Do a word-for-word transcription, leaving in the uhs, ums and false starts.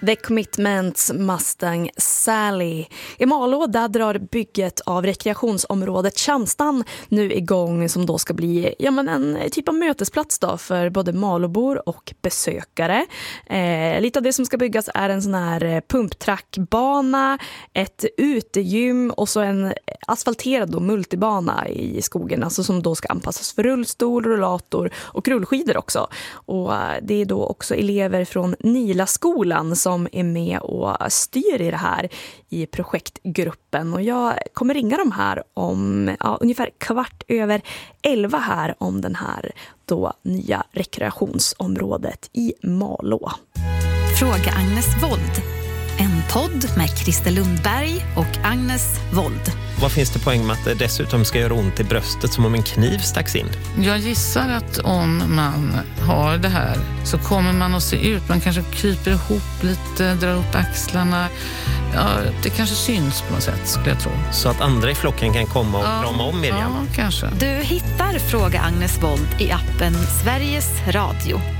The Commitments, Mustang Sally. I Malå där drar bygget av rekreationsområdet Tjamstan nu igång, som då ska bli ja, men en typ av mötesplats då för både Malåbor och besökare. Eh, lite av det som ska byggas är en sån här pumptrackbana, ett utegym och så en asfalterad då, multibana i skogen, alltså som då ska anpassas för rullstol, rullator och rullskidor också. Och det är då också elever från Nilaskolan som är med och styr i det här i projektgruppen. Och jag kommer ringa dem här om ja, ungefär kvart över elva här om den här då nya rekreationsområdet i Malå. Fråga Agnes Wold. En podd med Christer Lundberg och Agnes Wold. Vad finns det poäng med att det dessutom ska göra ont i bröstet som om en kniv stacks in? Jag gissar att om man har det här så kommer man att se ut. Man kanske kryper ihop lite, drar upp axlarna. Ja, det kanske syns på något sätt, skulle jag tro. Så att andra i flocken kan komma och ja, krama om Miriam? Ja, kanske. Du hittar Fråga Agnes Wold i appen Sveriges Radio.